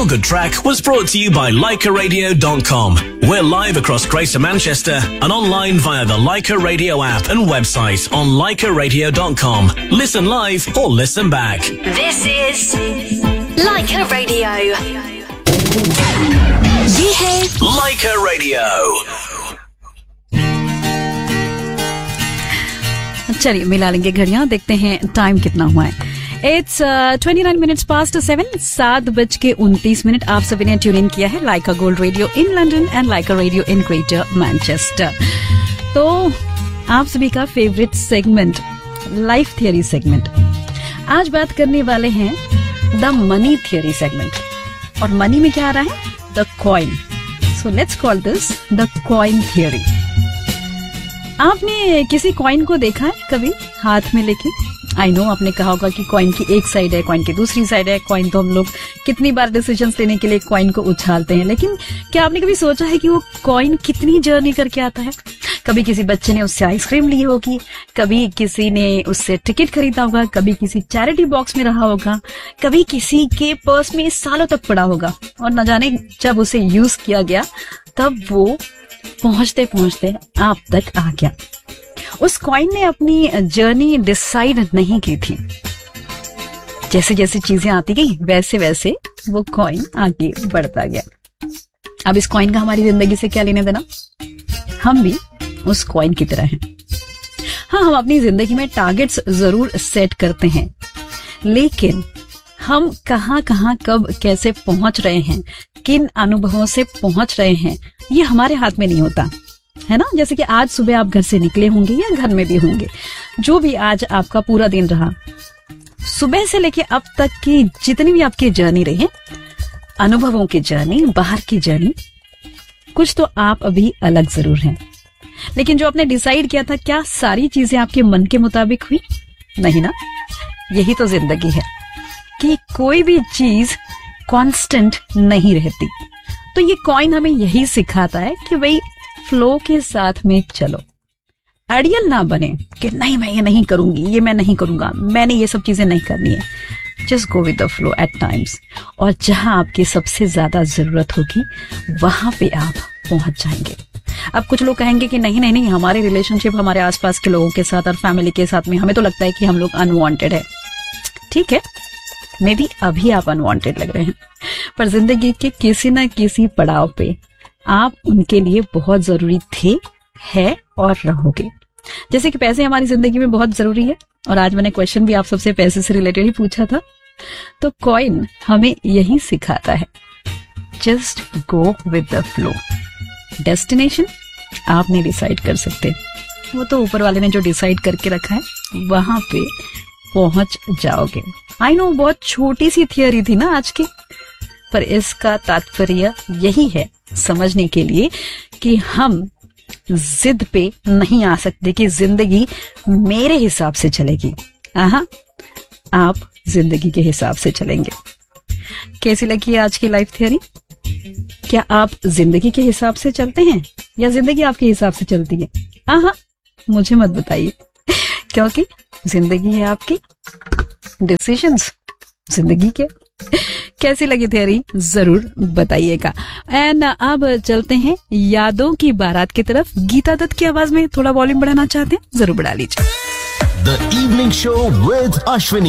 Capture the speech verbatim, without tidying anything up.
Feel Good Track was brought to you by Leica Radio dot com. We're live across Greater Manchester and online via the Leica Radio app and website on Leica Radio dot com. Listen live or listen back. This is Leica Radio. ये है Leica Radio. चलिए मिला लेंगे घड़ियां, देखते हैं time कितना हुआ है। It's twenty nine minutes past seven, सात बज के उनतीस मिनट। आप सभी ने ट्यून इन किया है लाइका gold radio in London and Lyca radio in greater Manchester. तो आप सभी का favourite segment life theory segment. आज बात करने वाले हैं द मनी थियरी सेगमेंट। और मनी में क्या आ रहा है? The coin. So let's call this the coin theory. आपने किसी कॉइन को देखा है कभी हाथ में लेके? आई नो आपने कहा होगा कि कॉइन की एक साइड है, कॉइन की दूसरी साइड है। कॉइन तो हम लोग कितनी बार डिसीजंस लेने के लिए कॉइन को उछालते हैं, लेकिन क्या आपने कभी सोचा है कि वो कॉइन कितनी जर्नी करके आता है? कभी किसी बच्चे ने उससे आइसक्रीम ली होगी, कभी किसी ने उससे टिकट खरीदा होगा, कभी किसी चैरिटी बॉक्स में रहा होगा, कभी किसी के पर्स में सालों तक पड़ा होगा, और न जाने जब उसे यूज किया गया तब वो पहुंचते पहुंचते आप तक आ गया। उस कॉइन ने अपनी जर्नी डिसाइड नहीं की थी। जैसे जैसे चीजें आती गई वैसे वैसे वो कॉइन आगे बढ़ता गया। अब इस कॉइन का हमारी जिंदगी से क्या लेने देना? हम भी उस कॉइन की तरह हैं। हाँ, हम अपनी जिंदगी में टारगेट्स जरूर सेट करते हैं, लेकिन हम कहाँ कहाँ कब कैसे पहुंच रहे हैं, किन अनुभवों से पहुंच रहे हैं, ये हमारे हाथ में नहीं होता है ना। जैसे कि आज सुबह आप घर से निकले होंगे या घर में भी होंगे, जो भी आज आपका पूरा दिन रहा, सुबह से लेके अब तक की जितनी भी आपकी जर्नी रही है, अनुभवों की जर्नी, बाहर की जर्नी, कुछ तो आप अभी अलग जरूर हैं। लेकिन जो आपने डिसाइड किया था, क्या सारी चीजें आपके मन के मुताबिक हुई? नहीं ना। यही तो जिंदगी है कि कोई भी चीज कांस्टेंट नहीं रहती। तो ये कॉइन हमें यही सिखाता है कि भाई फ्लो के साथ में चलो, आइडियल ना बने कि नहीं मैं ये नहीं करूंगी, ये मैं नहीं करूंगा, मैंने ये सब चीजें नहीं करनी है। Just go with the flow eight times, और जहां आपकी सबसे ज्यादा जरूरत होगी वहां पे आप पहुंच जाएंगे। अब कुछ लोग कहेंगे कि नहीं नहीं नहीं, हमारे रिलेशनशिप हमारे आसपास के लोगों के साथ और फैमिली के साथ में हमें तो लगता है कि हम लोग अनवांटेड है। ठीक है, मे बी अभी आप अनवांटेड लग रहे हैं, पर जिंदगी के किसी न किसी पड़ाव पे आप उनके लिए बहुत जरूरी थे, है और रहोगे। जैसे कि पैसे हमारी जिंदगी में बहुत जरूरी है, और आज मैंने क्वेश्चन भी आप सबसे पैसे से रिलेटेड ही पूछा था। तो कॉइन हमें यही सिखाता है, just go with the flow. Destination आप नहीं डिसाइड कर सकते, वो तो ऊपर वाले ने जो डिसाइड करके रखा है वहां पे पहुंच जाओगे। आई नो बहुत छोटी सी थियरी थी ना आज की, पर इसका तात्पर्य यही है समझने के लिए कि हम जिद पे नहीं आ सकते कि जिंदगी मेरे हिसाब से चलेगी। आहा, आप जिंदगी के हिसाब से चलेंगे। कैसी लगी है आज की लाइफ थियरी? क्या आप जिंदगी के हिसाब से चलते हैं या जिंदगी आपके हिसाब से चलती है? आहा, मुझे मत बताइए, क्योंकि जिंदगी है आपकी, डिसीजंस जिंदगी के। कैसी लगी थियरी जरूर बताइएगा। एंड अब चलते हैं यादों की बारात की तरफ। गीता दत्त की आवाज में थोड़ा वॉल्यूम बढ़ाना चाहते हैं, जरूर बढ़ा लीजिए। The evening show with Ashwini.